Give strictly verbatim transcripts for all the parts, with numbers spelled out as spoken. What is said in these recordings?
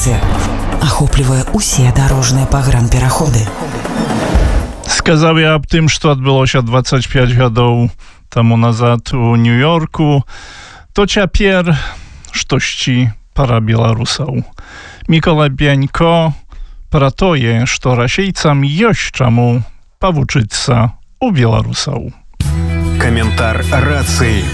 інфармацыя ахоплівае ўсе дарожныя пагранпераходы. Сказаў я аб тым, што адбылося дваццаць пяць гадоў таму назад у Нью-Йорку, то цяпер штосьці пара беларусаў. Мікола Бянько пра тое, што расейцам ёсць чаму павучыцца у беларусаў. Каментар рацыі.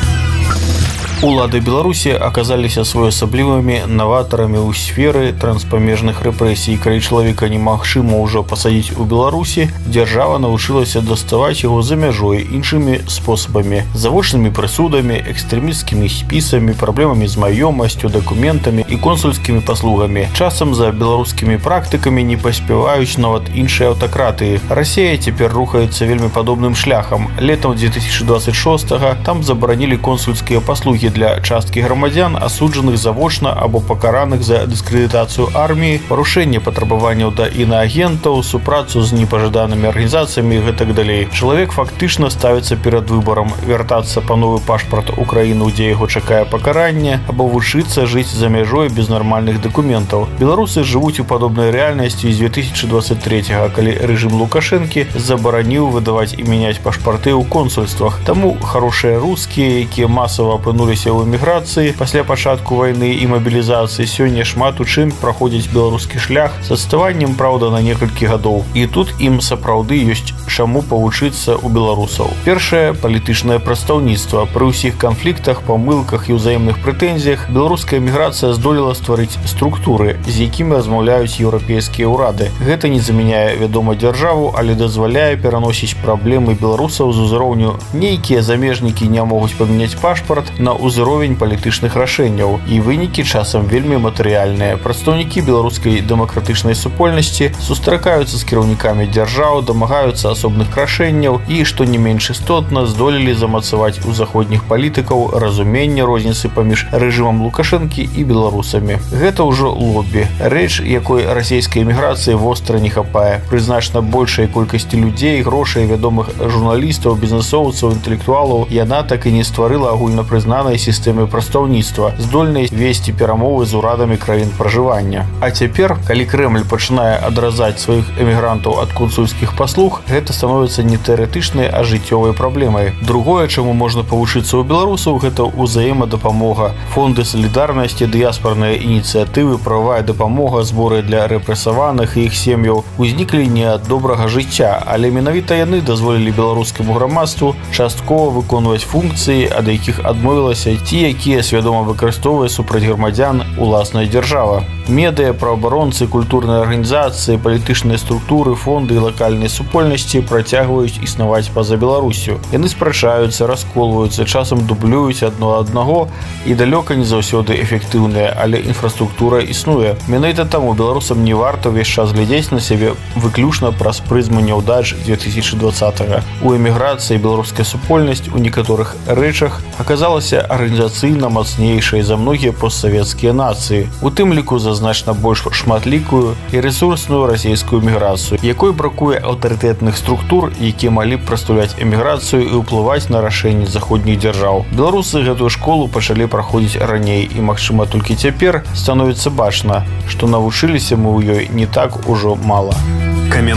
Улады Беларусі аказаліся своеасаблівымі наватарамі ў сферы транспамежных рэпрэсій. Калі чалавека немагчыма ўжо пасадзіць у Беларусі, дзяржава навучылася даставаць яго за мяжой іншымі спосабамі: завочнымі прысудамі, экстрэмісцкімі спісамі, праблемамі з маёмасцю, дакументамі і консульскімі паслугамі. Часам за беларускімі практыкамі не паспяваюць нават іншыя аўтакратыі. Расія цяпер рухаецца вельмі падобным шляхам. Летам две тысячи двадцать шостага там забаранілі консульскія паслугі для часткі грамадзян, асуджаных завочна або пакараных за дыскрэдытацыю арміі, парушэнне патрабаванняў да інаагентаў, супрацу з непажаданымі арганізацыямі і гэтак далей. Чалавек фактычна ставіцца перад выбарам: вяртацца па новы пашпарт у краіну, дзе яго чакае пакаранне, або вучыцца жыць за мяжой без нармальных дакументаў. Беларусы жывуць у падобнай рэальнасці з две тысячи двадцать трэцяга, калі рэжым Лукашэнкі забараніў выдаваць і мяняць пашпарты ў консульствах. Таму харошыя рускія, якія масава апынуліся у эміграцыі пасля пачатку вайны і мабілізацыі, сёння шмат у чым праходзіць беларускі шлях з адставаннем, праўда, на некалькі гадоў. І тут ім сапраўды ёсць чаму павучыцца ў беларусаў. Першае — палітычнае прадстаўніцтва. Пры ўсіх канфліктах, памылках і ўзаемных прэтэнзіях беларуская эміграцыя здолела стварыць структуры, з якімі размаўляюць еўрапейскія ўрады. Гэта не замяняе, вядома, дзяржаву, але дазваляе пераносіць праблемы беларусаў з узроўню «нейкія замежнікі не могуць памяняць пашпарт» на узровень палітычных рашэнняў, і вынікі часам вельмі матэрыяльныя. Прадстаўнікі беларускай дэмакратычнай супольнасці сустракаюцца з кіраўнікамі дзяржаў, дамагаюцца асобных рашэнняў і, што не менш істотна, здолелі замацаваць у заходніх палітыкаў разуменне розніцы паміж рэжымам Лукашэнкі і беларусамі. Гэта ўжо лобі, рэч, якой расійскай эміграцыі востра не хапае. Пры значна большай колькасці людзей, грошай, вядомых журналістаў, бізнесоўцаў, інтэлектуалаў яна так і не стварыла агульнапрызнанай сістэмы прадстаўніцтва, здольнай весці перамовы з урадамі краін пражывання. А цяпер, калі Крэмль пачынае адразаць сваіх эмігрантаў ад консульскіх паслуг, гэта становіцца не тэарэтычнай, а жыццёвай праблемай. Другое, чаму можна павучыцца ў беларусаў, гэта ўзаемадапамога. Фонды салідарнасці, дыяспарныя ініцыятывы, прававая дапамога, зборы для рэпрэсаваных і іх сем'яў узніклі не ад добрага жыцця, але менавіта яны дазволілі беларускаму грамадству часткова выконваць функцыі, ад якіх адмовілася ці якія свядома выкарыстоўвае супраць грамадзян уласная дзяржава. Медыя, праабаронцы, культурныя арганізацыі, палітычныя структуры, фонды і лакальныя супольнасці працягваюць існаваць па-за Беларусю. Яны спрачаюцца, расколваюцца, часам дублююць адно аднаго і далёка не заўсёды эфектыўныя, але інфраструктура існуе. Менавіта таму беларусам не варта ўвесь час глядзець на сябе выключна праз прызму няўдач две тысячи двадцатага. У эміграцыі беларуская супольнасць у некаторых рэчах аказалася арганізацыйна мацнейшай за многія постсавецкія нацыі, у тым ліку за значна больш шматлікую і рэсурсную расійскую эміграцыю, якой бракуе аўтарытэтных структур, якія малі б прадстаўляць эміграцыю і ўплываць на рашэнні заходніх дзяржаў. Беларусы гэтую школу пачалі праходзіць раней, і, магчыма, толькі цяпер становіцца бачна, што навучыліся мы ў ёй не так ужо мала. Каментар